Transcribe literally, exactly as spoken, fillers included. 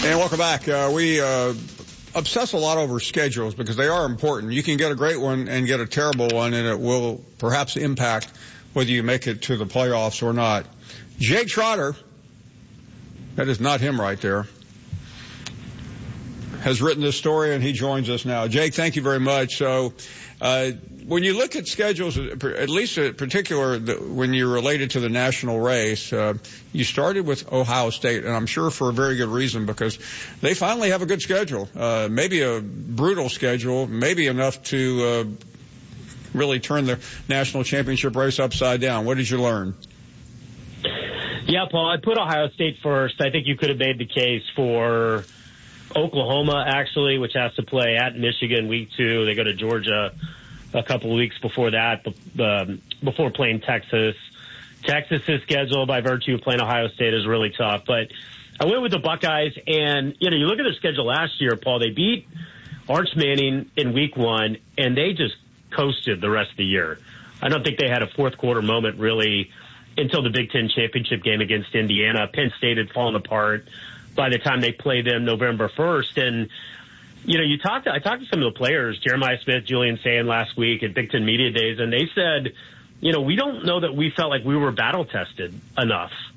And welcome back. Uh, we uh, obsess a lot over schedules because they are important. You can get a great one and get a terrible one, and it will perhaps impact whether you make it to the playoffs or not. Jake Trotter, that is not him right there, has written this story, and he joins us now. Jake, thank you very much. So uh, when you look at schedules, at least in particular when you're related to the national race, uh, you started with Ohio State, and I'm sure for a very good reason, because they finally have a good schedule, uh, maybe a brutal schedule, maybe enough to uh, really turn the national championship race upside down. What did you learn? Yeah, Paul, I put Ohio State first. I think you could have made the case for Oklahoma, actually, which has to play at Michigan week two. They go to Georgia a couple of weeks before that, um, before playing Texas. Texas's schedule, by virtue of playing Ohio State, is really tough. But I went with the Buckeyes, and, you know, you look at their schedule last year, Paul, they beat Arch Manning in week one, and they just coasted the rest of the year. I don't think they had a fourth quarter moment, really, until the Big Ten championship game against Indiana. Penn State had fallen apart by the time they played them November first. And, you know, you talked to, I talked to some of the players, Jeremiah Smith, Julian Sand last week at Big Ten Media Days, and they said, you know, we don't know that we felt like we were battle tested enough